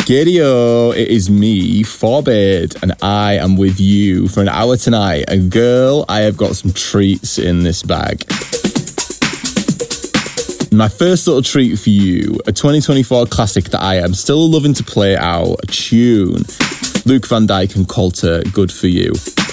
Giddy-o, it is me, Forbid, and I am with you for an hour tonight. And girl, I have got some treats in this bag. My first little treat for you, a 2024 classic that I am still loving to play out, a tune. Luke Van Dijk and Colter, Good For You.